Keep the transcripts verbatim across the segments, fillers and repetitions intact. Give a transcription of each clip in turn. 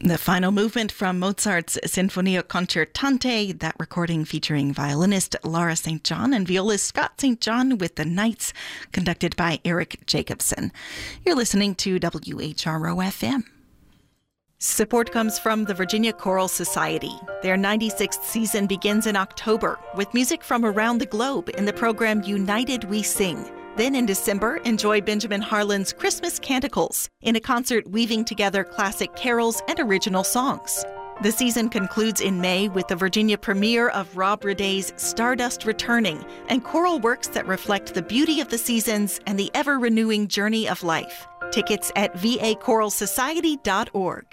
The final movement from Mozart's Sinfonia Concertante, that recording featuring violinist Laura Saint John and violist Scott Saint John with the Knights, conducted by Eric Jacobson. You're listening to W H R O F M. Support comes from the Virginia Choral Society. Their ninety-sixth season begins in October with music from around the globe in the program United We Sing. Then in December, enjoy Benjamin Harlan's Christmas Canticles in a concert weaving together classic carols and original songs. The season concludes in May with the Virginia premiere of Rob Raday's Stardust Returning and choral works that reflect the beauty of the seasons and the ever-renewing journey of life. Tickets at v a choral society dot org.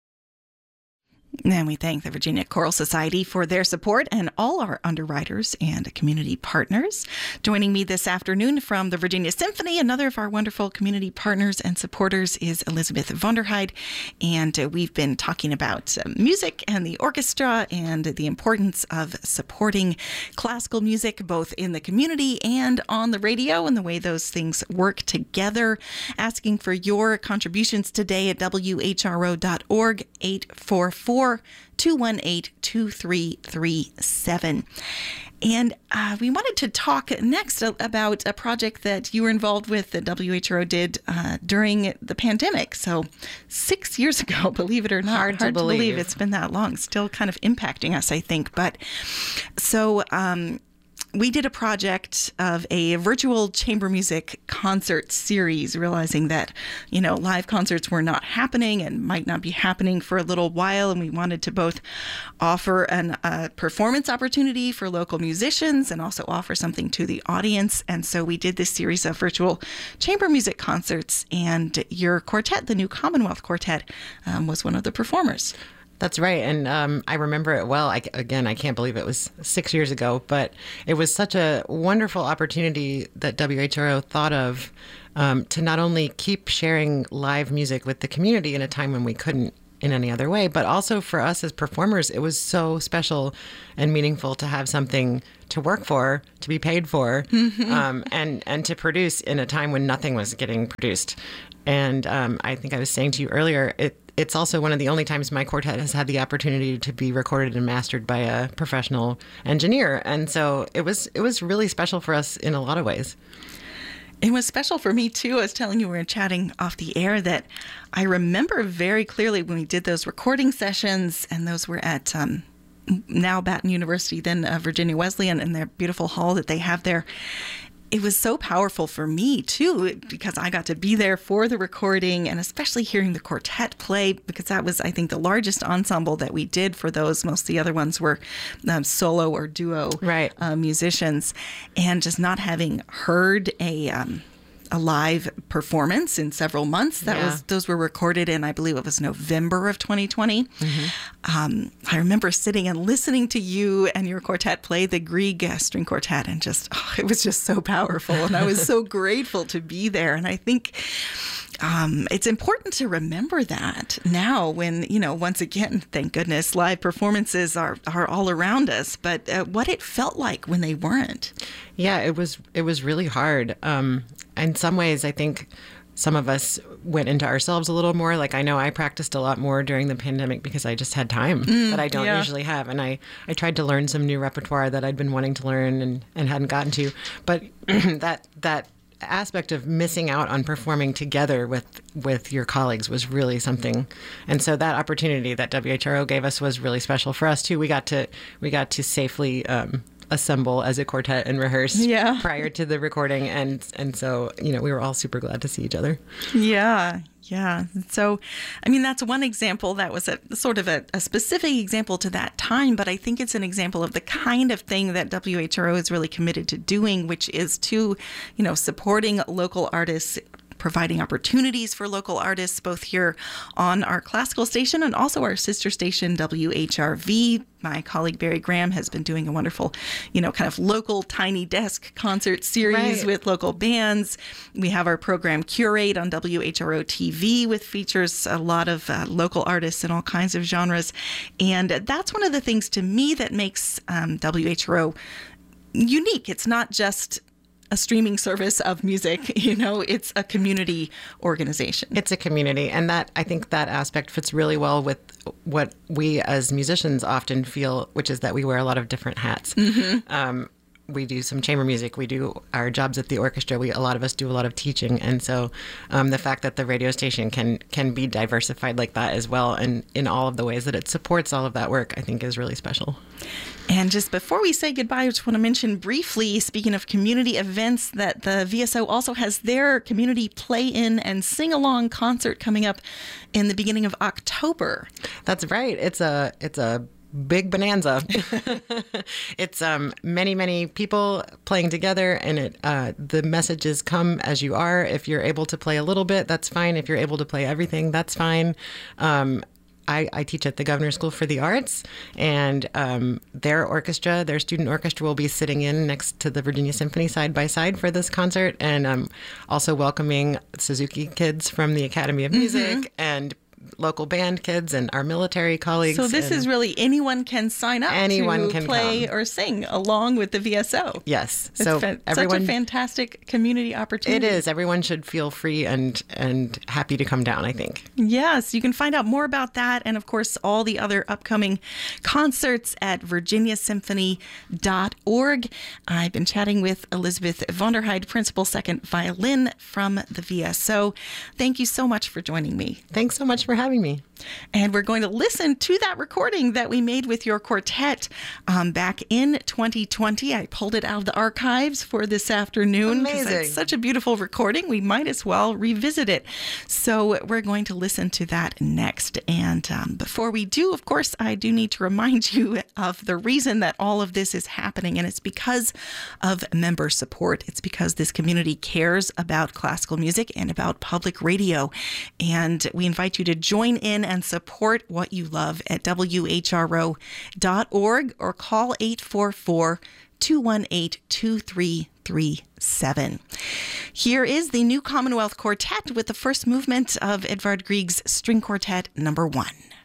And we thank the Virginia Choral Society for their support and all our underwriters and community partners. Joining me this afternoon from the Virginia Symphony, another of our wonderful community partners and supporters, is Elizabeth Vonderheide. And uh, we've been talking about uh, music and the orchestra and the importance of supporting classical music both in the community and on the radio and the way those things work together. Asking for your contributions today at w h r o dot org, eight four four, two one eight, two three three seven. And uh, we wanted to talk next about a project that you were involved with that W H R O did uh, during the pandemic. So six years ago, believe it or not. Hard, hard to, believe. to believe it's been that long. Still kind of impacting us, I think. But so um, we did a project of a virtual chamber music concert series, realizing that, you know, live concerts were not happening and might not be happening for a little while. And we wanted to both offer an uh, performance opportunity for local musicians and also offer something to the audience. And so we did this series of virtual chamber music concerts, and your quartet, the New Commonwealth Quartet, um, was one of the performers. That's right. And um, I remember it well. I, again, I can't believe it was six years ago, but it was such a wonderful opportunity that W H R O thought of um, to not only keep sharing live music with the community in a time when we couldn't in any other way, but also for us as performers, it was so special and meaningful to have something to work for, to be paid for, mm-hmm. um, and, and to produce in a time when nothing was getting produced. And um, I think I was saying to you earlier, it It's also one of the only times my quartet has had the opportunity to be recorded and mastered by a professional engineer. And so it was it was really special for us in a lot of ways. It was special for me, too. I was telling you, we were chatting off the air, that I remember very clearly when we did those recording sessions, and those were at um, now Baton University, then uh, Virginia Wesleyan, in their beautiful hall that they have there. It was so powerful for me, too, because I got to be there for the recording, and especially hearing the quartet play, because that was, I think, the largest ensemble that we did for those. Most of the other ones were um, solo or duo right. uh, musicians. And just not having heard a... Um, a live performance in several months. That yeah. was those were recorded in, I believe it was November of twenty twenty. Mm-hmm. Um, I remember sitting and listening to you and your quartet play the Grieg string quartet, and just oh, it was just so powerful, and I was so grateful to be there. And I think um, it's important to remember that now, when, you know, once again, thank goodness, live performances are are all around us. But uh, what it felt like when they weren't. Yeah, it was it was really hard. Um, in some ways, I think some of us went into ourselves a little more. Like, I know I practiced a lot more during the pandemic because I just had time mm, that I don't yeah. usually have. And I, I tried to learn some new repertoire that I'd been wanting to learn and, and hadn't gotten to. But that that aspect of missing out on performing together with, with your colleagues was really something. And so that opportunity that W H R O gave us was really special for us, too. We got to, we got to safely... Um, assemble as a quartet and rehearse yeah. prior to the recording. And, and so, you know, we were all super glad to see each other. Yeah. Yeah. So, I mean, that's one example. That was a sort of a, a specific example to that time, but I think it's an example of the kind of thing that W H R O is really committed to doing, which is to, you know, supporting local artists, providing opportunities for local artists, both here on our classical station and also our sister station, W H R V. My colleague Barry Graham has been doing a wonderful, you know, kind of local tiny desk concert series right. with local bands. We have our program Curate on W H R O T V, with features a lot of uh, local artists in all kinds of genres. And that's one of the things to me that makes um, W H R O unique. It's not just a streaming service of music. You know, it's a community organization. It's a community. And that, I think that aspect fits really well with what we as musicians often feel, which is that we wear a lot of different hats. Mm-hmm. Um, we do some chamber music. We do our jobs at the orchestra. We, a lot of us do a lot of teaching. And so um, the fact that the radio station can can be diversified like that as well, and in all of the ways that it supports all of that work, I think is really special. And just before we say goodbye, I just want to mention briefly, speaking of community events, that the V S O also has their community play-in and sing-along concert coming up in the beginning of October. That's right. It's a it's a big bonanza. It's um, many, many people playing together, and it uh, the messages come as you are. If you're able to play a little bit, that's fine. If you're able to play everything, that's fine. Um, I, I teach at the Governor's School for the Arts, and um, their orchestra, their student orchestra, will be sitting in next to the Virginia Symphony side by side for this concert, and um, also welcoming Suzuki kids from the Academy of Music mm-hmm. and local band kids and our military colleagues. So this is really anyone can sign up anyone to can play come. or sing along with the V S O. Yes. It's so fa- everyone, such a fantastic community opportunity. It is. Everyone should feel free and, and happy to come down, I think. Yes. You can find out more about that and, of course, all the other upcoming concerts at virginia symphony dot org. I've been chatting with Elizabeth Vonderheide, Principal Second Violin from the V S O. Thank you so much for joining me. Thanks so much for having me. And we're going to listen to that recording that we made with your quartet um, back in twenty twenty. I pulled it out of the archives for this afternoon. Amazing. It's such a beautiful recording. We might as well revisit it. So we're going to listen to that next. And um, before we do, of course, I do need to remind you of the reason that all of this is happening. And it's because of member support. It's because this community cares about classical music and about public radio. And we invite you to join in and support what you love at W H R O dot org or call eight four four, two one eight, two three three seven. Here is the New Commonwealth Quartet with the first movement of Edvard Grieg's String Quartet number one.